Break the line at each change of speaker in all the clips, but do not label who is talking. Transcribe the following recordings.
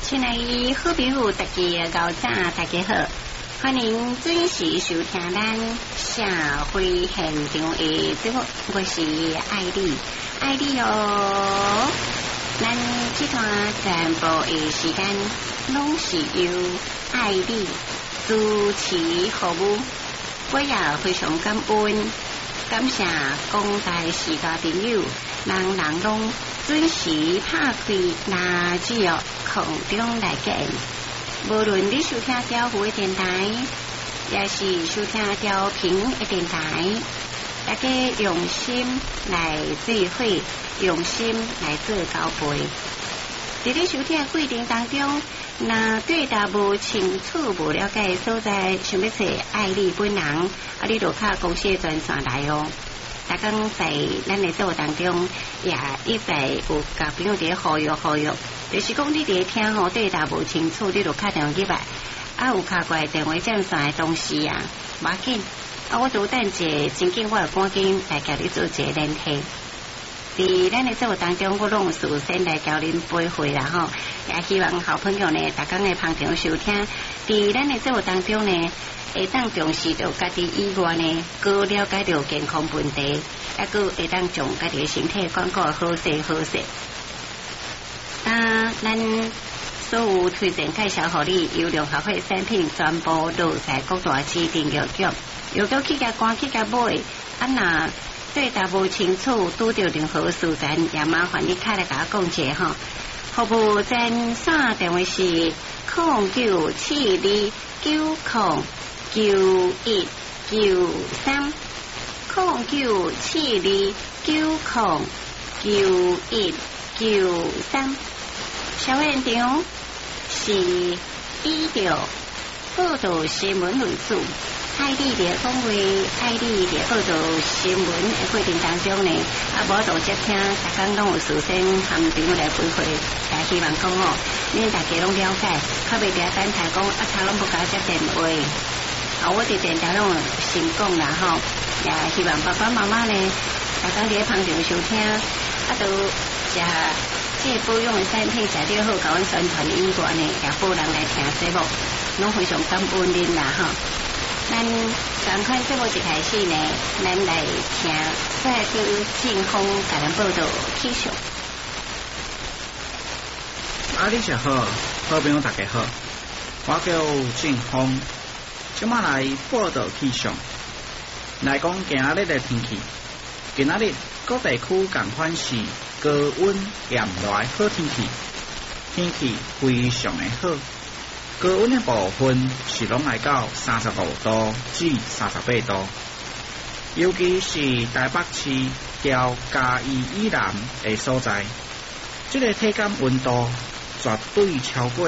亲爱的好朋友，大家早早，大家好，欢迎准时收听咱社会现场的节目，我是爱丽，爱丽哦。咱这段全部的时间拢是由爱丽主持服务，我也非常感恩，感谢广大时下朋友，人人拢准时拍开垃圾哦。空中来见，无论你收听调湖的电台，也是收听调频的电台，大家用心来聚会，用心来做交配。在你收听的过程当中，若对答无清楚、无了解所在，想要找爱丽本人，你就卡公司的专线来哦。大家在咱的节目当中，也一直有甲朋友伫呼吁，就是讲你伫听吼对答无清楚，你就打电话入来，有卡过来电话占线的同时啊，无要紧，我拄等者真紧，我会赶紧来甲你做一个联系。伫咱的节目当中，我拢事先来教恁背会啦吼，也希望好朋友呢，大家的旁听收听，伫咱的节目当中呢。会当重视到家己以外呢，多了解到健康问题，也个会当将家己的身体管顾好势。咱所有推荐介绍互你优良合法产品，全部都在各大指定药局，药局去甲关去甲买，若对答无清楚，拄到任何事情，也麻烦你开来甲我讲者吼。服务专线电话是0972909193，小现场是以着报道新闻为主，爱丽的讲话，爱丽的报道新闻的过程当中呢，无就接听，大家拢有事先含朋友来回馈，也希望讲哦，恁大家拢了解，较袂嗲等台讲他拢不甲接电话。我伫电台拢先讲啦吼，也希望爸爸妈妈呢，大家伫旁边收听，都食这保养的产品食了好，甲阮宣传以外呢，也好人来听节目，拢非常感恩恁啦吼。咱赶快节目一开始呢，咱来听再去健康甲咱报道气象。
你好，好朋友大家好，我叫正峰。今仔来报道气象，来讲今仔日的天气。今仔日各地区共款是高温炎热的好天气，天气非常的好。高温的部分是拢来到35度至38度，尤其是台北市到嘉义以南的所在，这个体感温度绝对超过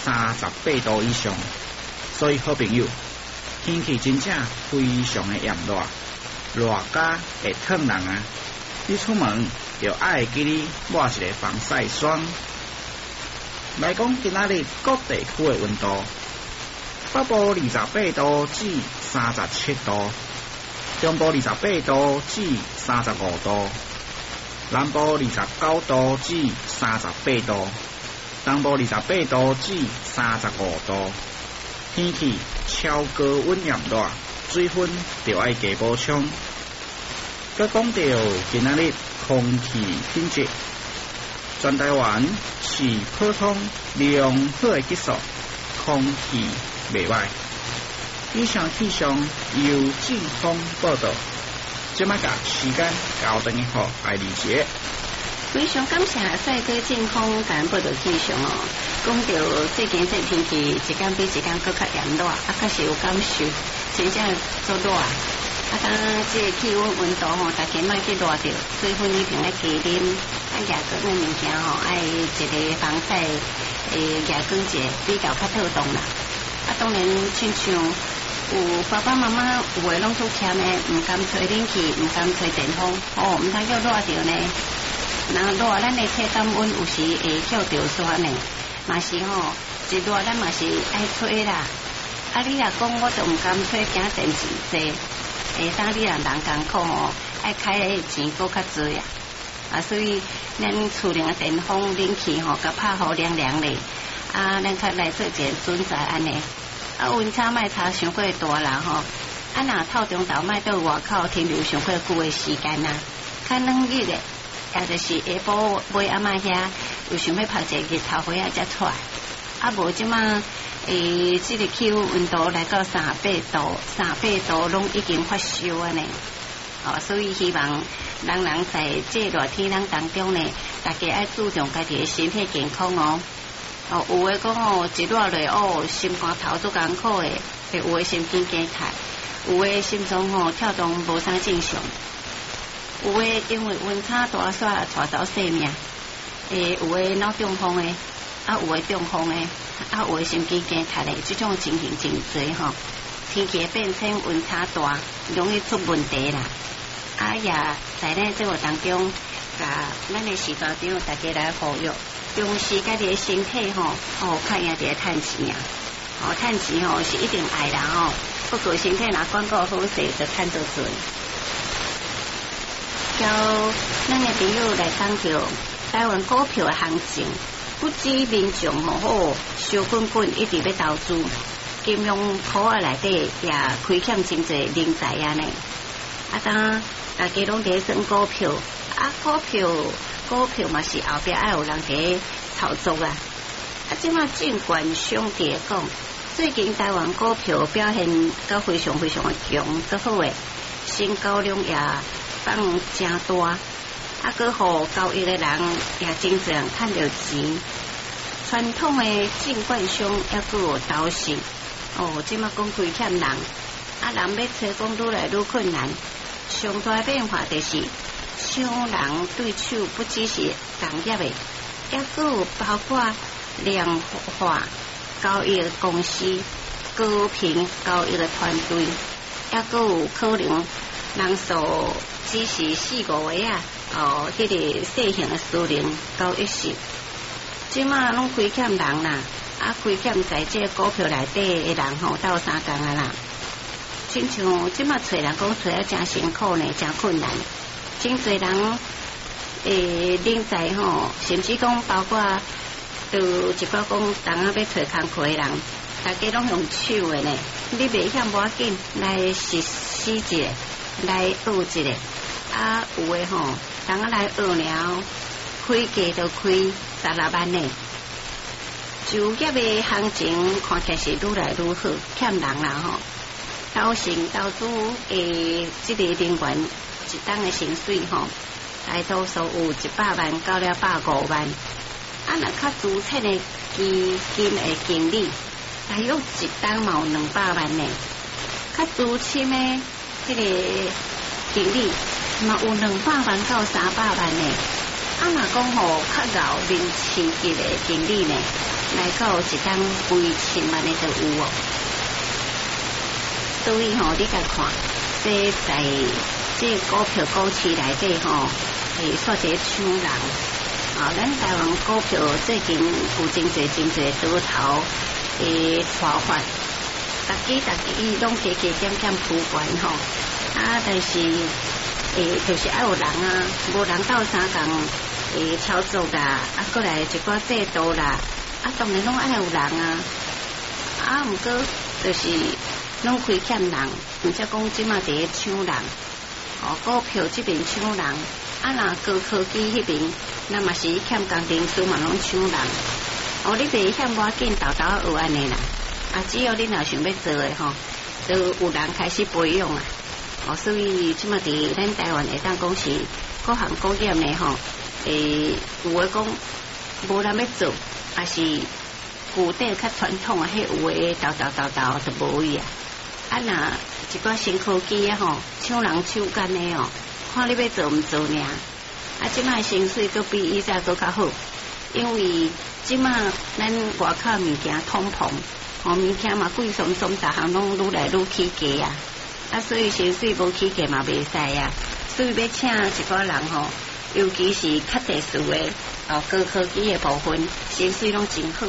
38度以上，所以好朋友。天气真正非常的炎热，热甲会烫人啊！你出门就爱记你抹一个防晒霜。来讲今仔日各地区的温度，北部28度至37度，中部28度至35度，南部29度至38度，东部28度至35度。天气超高温炎热，水分就要加补充。佮讲到今仔日空气品质，全台湾是普通良好的技术，空气袂歹。以上气象由正风报道，即摆甲时间交等于好爱理解。
非常感谢帅哥健康甲咱报道气象哦。讲到最近这天气，一天比一天更较炎热，确实有感受，真正做热啊！当这个气温温度吼，大家莫去热着，水分一定要加啉，夜光的物件吼，爱一个防晒夜光节比较较透动啦。当然，亲像有爸爸妈妈有诶拢做欠诶，唔甘吹冷气，唔甘吹电风，唔通叫热着呢。然后热，咱的体感温有时会叫着酸呢，嘛是吼，一热咱嘛是爱吹啦。你若讲我就唔甘吹，惊电钱济，当你人工苦吼，爱开的钱搁较济啊。 所以咱厝内的电风冷气吼，甲拍好凉凉的，咱较来做一个准在安尼，温差莫差伤过大啦吼，若透中昼莫到外口停留伤过久的时间啦，较冷热的，也就是下晡尾暗仔遐有想要晒一个日头花才出来，无即马这个气温度来到38度拢已经发烧啊呢，所以希望人在这热天当中呢，大家要注重家己的身体健康哦。有的讲一热落心肝头都艰苦的，有的心肌梗塞，有的心脏跳动无啥正常，有的因为温差大煞带走性命，有的脑中风的，有的中风的，有的心肌梗塞的，这种情形真多吼。天气变迁温差大，容易出问题啦。也在咱这个当中，甲咱的时代长大家来呼吁，重视家己的身体吼，较赢伫趁钱啊，趁钱是一定爱啦吼，不过身体若管顾好势，就趁得准。交咱的朋友来讲到台湾股票的行情，不止民众好烧滚滚一直要投资，金融科啊内底也亏欠真侪人才啊呢。当大家拢在算股票，股票嘛是后壁要有人在操作啊。即马尽管相对讲，最近台湾股票表现都非常非常的强，最好诶，成交量也放真大，佮互交易的人也真侪人趁到钱。传统的证券商也佫有倒势，即马讲亏欠人，人要找讲愈来愈困难。上大变化就是抢人对手，不只是同业的，也佫有包括量化交易公司、高频交易的团队，也佫有可能人数只是4-5个迄个小型的私人交易室，即马拢亏欠人啦，亏欠在这股票内底的人斗相共啊啦。亲像即马找人讲找了真辛苦呢，真困难。真侪人人才甚至讲包括有一个讲当下要找工课的人，大家拢用手的呢。你袂晓无要紧，来实施一个，来学一个。有的当下来学了，开价就开16万呢。就业的行情看起来是愈来愈好，欠人啦投资这个人员一档的薪水大多数有100万到了150万。若较资深的基金的经理，大约一档嘛有200万呢。较资深的迄个经理嘛有200万到300万呢。若讲较老年期的经理呢，来到一档几千万的都有所以你甲看，这在这股票股市内底煞一个抢人。咱台湾股票最近有真侪多头爆发，大家拢加减浮悬但是就是要有人无人斗相共操作啦，过来一寡制度啦，当然拢要有人毋过就是拢亏欠人，毋则讲即马伫抢人，股票这边抢人，若高科技迄边，那嘛是欠工程师嘛拢抢人。你袂晓无要紧，豆学安尼啦。只要你若想要做的就有人开始培养啊。所以即马伫咱台湾会当讲是各行各业呢有的讲无人要做，也是古代较传统有的豆就无伊若一寡新科技抢人手干的看你要做毋做尔。即摆薪水佫比以前佫较好，因为即摆咱外口物件通膨，物件嘛贵松松，逐项拢愈来愈起价所以薪水无起价嘛袂使所以要请一寡人尤其是较特殊的高科技的部分，薪水拢真好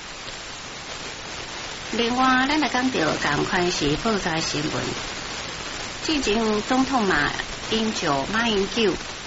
另外，咱来讲到同款是报纸新闻，之前总统马英九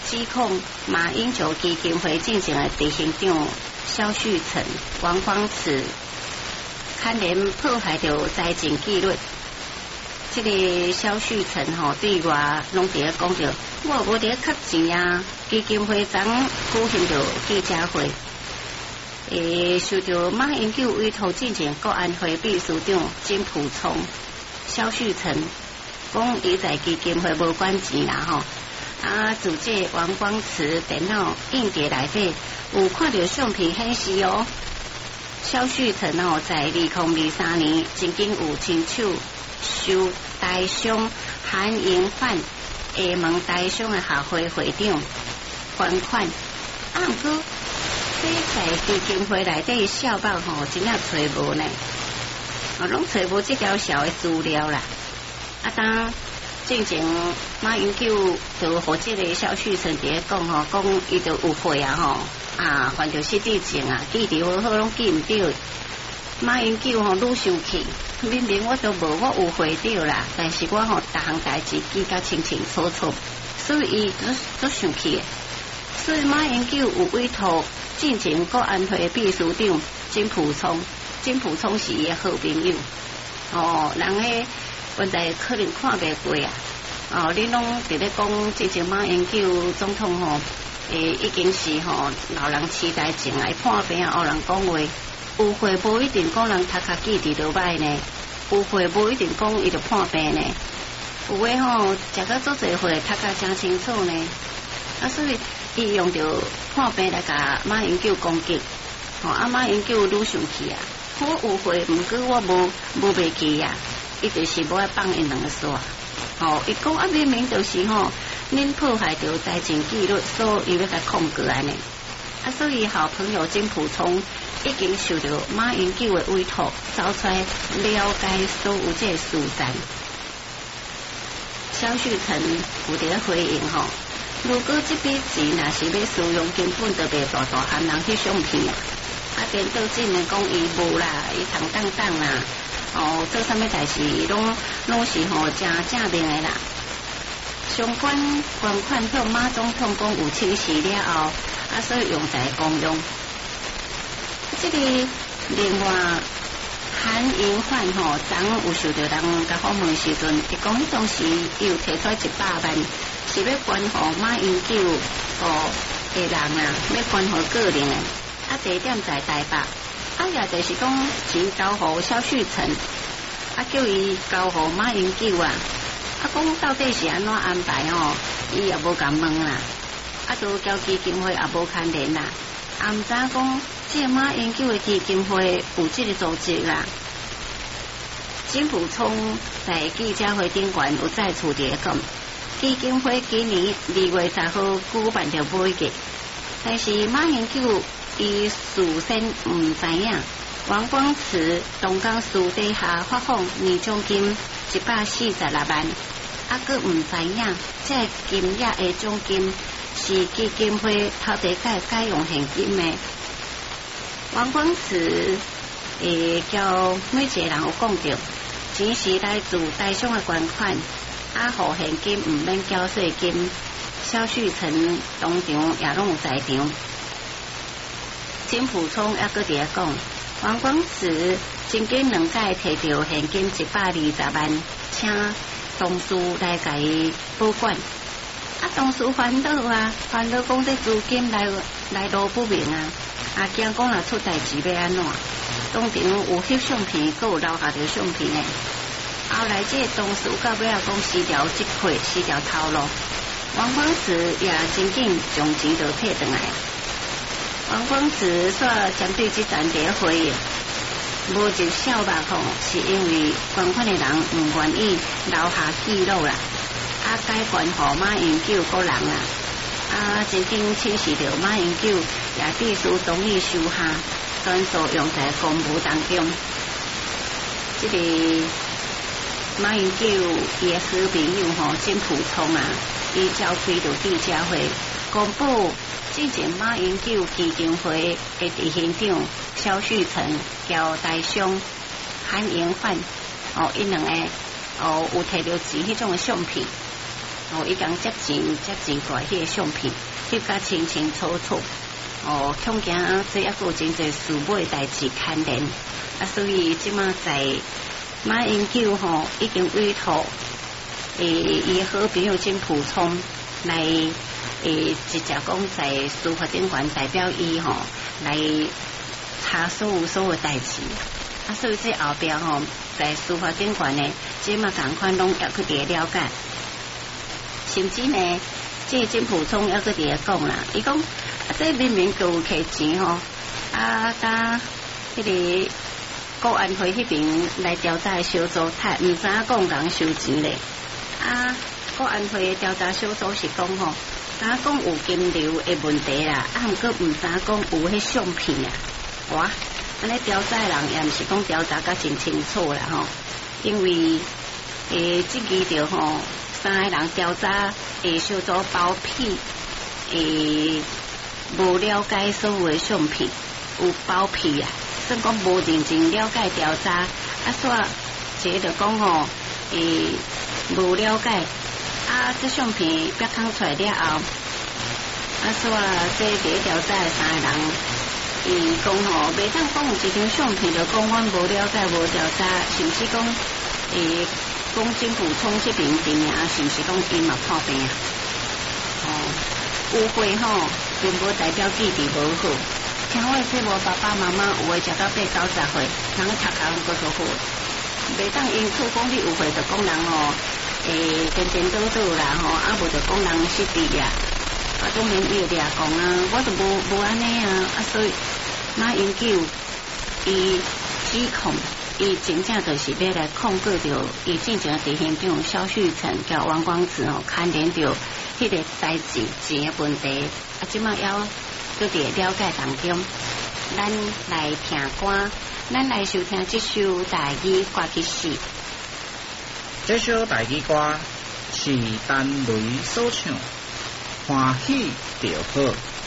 指控马英九基金会进行的执行长萧旭岑、王光慈牵连破坏着财政纪律。这个萧旭岑对外拢伫咧讲着，我无伫咧吸钱啊！基金会长举行着记者会，受到马英九委托进行国安会秘书长金溥聪、萧旭岑讲伊在基金会无管钱啦自这王光慈电脑硬碟内底有看到相片显示萧旭岑在2023年曾经有亲手收台商韩英焕厦门台商的学会会长捐款，毋过这在基金会内底小报真正找无呢，拢找无这条小的资料啦。当进前马英九就和这个萧旭岑伫咧讲讲伊就有会犯着失智症记忆无好，拢记唔到。马英九愈生气，明明我都无我有会到啦，但是我逐项代志记甲清清楚楚，所以伊都生气。所以马英九有委托进前国安会秘书长金溥聪，金溥聪是伊的好朋友人诶原来可能看袂过你拢伫咧讲进前马英九总统已经是老人痴呆症来判病学人讲话。有会无一定讲人读卡记忆就歹呢，有会无一定讲伊就判病呢，有诶食到足侪会读卡真清楚呢，所以伊用着判病来甲马英九攻击，马英九愈生气我有会，毋过我无袂记伊就是无爱放因两个煞，伊讲明明就是恁破坏着财政纪律，所以要甲控过来呢，所以好朋友金溥聪已经受到马英九的委托，走出来了解所有这个事情。萧旭岑有伫咧回应如果这笔钱若是要使用，根本就袂大含人去相片颠倒真的讲伊无啦，伊坦荡荡啦，做啥物代志拢是真正面的啦。相关捐款向马总统讲有清洗了后，所以用在公用。这个另外韩英焕当有受到人甲访问时阵，伊讲当时伊有提出100万，是要捐互马英九的人要捐互个人的，地点在台北，也就是讲钱交互萧旭岑，叫伊交互马英九讲到底是安怎安排伊也无敢问啦，都交基金会也无牵连啦，毋知讲这马英九的基金会有这个组织啦。金溥聪在记者会顶悬有再次地讲，基金会今年2月10号举办着会议，但是马英九伊事先毋知影，王光慈东港私底下发放年奖金146万，佫毋知影这金额的奖金是基金会头一改用现金的。王光慈叫每一个人有讲着，钱是来自台商的捐款，互现金毋免缴税金。萧旭岑当场也拢有在场。金溥聪也搁伫咧讲，王光慈曾经2届摕到现金120万，请同事来甲伊保管。同事烦恼讲这资金来路不明惊讲若出代志要安怎？当场有翕相片，阁有留下着相片的。后来这同事到尾讲撕掉这块，撕掉头路。王光慈也真紧将钱就退回来。王光慈煞针对这段的回应，无就笑吧是因为捐款的人唔愿意留下记录啦，改捐互马英九个人啦，真经清洗着马英九也必须同意收下，专属用在公务当中。这个马英九伊的好朋友金溥聪伊召开着记者会，公布之前马英九基金会的执行长萧旭岑交台商韩英焕因两个有摕到钱迄种的相片， 伊讲接真大迄个相片，翕甲清清楚楚。恐惊这抑有真侪事尾代志牵连，所以即马在马英九已经委托伊好朋友金溥聪来直接讲在司法警官代表伊来查所有代志，所以这后边在司法警官呢，即马共款拢要去伫了解，甚至呢，这金溥聪要去伫讲啦，伊讲。这明明就有摕钱甲迄个国安会迄边来调查的小组，他唔知讲共收钱咧。国安会的调查小组是讲敢讲有金流的问题啦，毋过唔知讲有迄相片啊。哇，安尼调查人也毋是讲调查甲真清楚啦因为即期着3个人调查小组包庇无了解所有的相片，有包庇啊，算讲无认真了解调查，所以就讲无了解，这相片曝光出来了后，所以这伫调查的3个人，伊讲袂当讲有一张相片就讲阮无了解无调查，是毋是讲讲金溥聪这边边啊，是毋是讲伊嘛破病误会并无代表记忆无好，听我这无爸爸妈妈有诶食到8、9、10岁，人读书搁做好，袂当因厝讲你有会就讲人颠倒倒啦无就讲人失智啊，当然伊就讲我就无安尼所以马英九伊指控伊真正就是要来控告着伊之前伫县长萧旭岑甲王光子牵连着迄个代志钱的问题，即马要搁伫了解当中，咱来听歌，咱来收听这首台语歌曲是。
这首台语歌是陈雷所唱，欢喜就好。